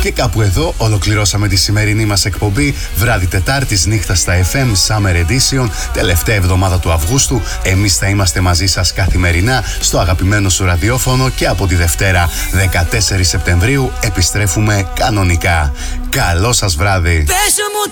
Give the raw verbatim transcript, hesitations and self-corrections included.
Και κάπου εδώ ολοκληρώσαμε τη σημερινή μας εκπομπή. Βράδυ Τετάρτης, νύχτα στα εφ εμ, Summer Edition, τελευταία εβδομάδα του Αυγούστου. Εμείς θα είμαστε μαζί σας καθημερινά στο αγαπημένο σου ραδιόφωνο και από τη Δευτέρα δεκατέσσερις Σεπτεμβρίου επιστρέφουμε κανονικά. Καλό σας βράδυ. Πες μου